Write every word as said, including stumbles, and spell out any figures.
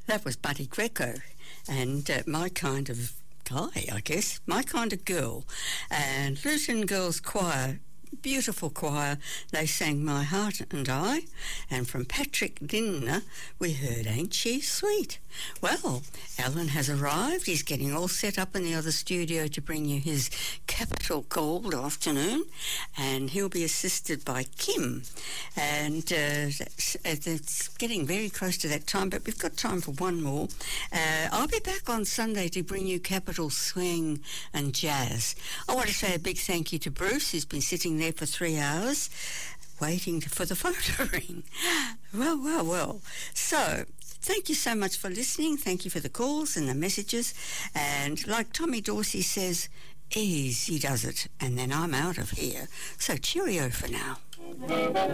That was Buddy Greco, and uh, my kind of guy, I guess, my kind of girl. And Luton Girls Choir, beautiful choir, they sang My Heart and I, and from Patrick Lindner we heard Ain't She Sweet. Well, Alan has arrived. He's getting all set up in the other studio to bring you his Capital Gold afternoon, and he'll be assisted by Kim. And uh, it's getting very close to that time, but we've got time for one more. Uh, I'll be back on Sunday to bring you Capital Swing and Jazz. I want to say a big thank you to Bruce, who's been sitting there for three hours waiting for the phone to ring. Well, well, well. So, thank you so much for listening. Thank you for the calls and the messages. And like Tommy Dorsey says, easy does it. And then I'm out of here. So cheerio for now.